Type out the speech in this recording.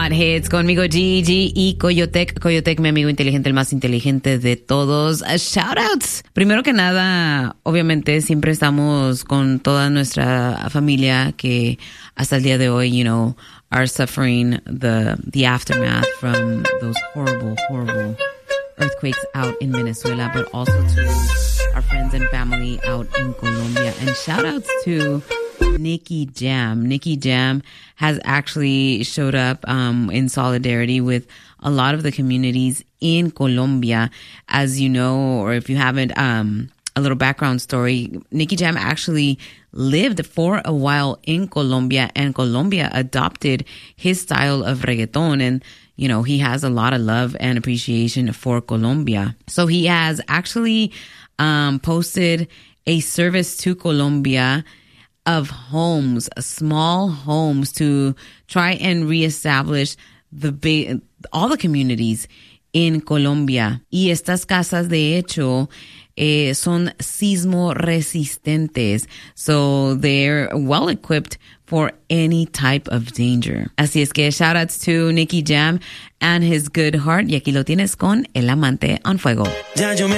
Hot Hits conmigo Gigi y Coyotec. Coyotec, mi amigo inteligente, el más inteligente de todos. Shoutouts. Primero que nada, obviamente siempre estamos con toda nuestra familia que hasta el día de hoy, are suffering the aftermath from those horrible earthquakes out in Venezuela, but also to our friends and family out in Colombia. And shoutouts to Nicky Jam. Nicky Jam has actually showed up in solidarity with a lot of the communities in Colombia. As you know, or if you haven't, a little background story, Nicky Jam actually lived for a while in Colombia, and Colombia adopted his style of reggaeton. And he has a lot of love and appreciation for Colombia. So he has actually posted a service to Colombia of homes, small homes, to try and reestablish all the communities in Colombia. Y estas casas, de hecho, son sismo resistentes. So they're well equipped for any type of danger. Así es que shoutouts to Nicky Jam and his good heart. Y aquí lo tienes con El Amante on Fuego.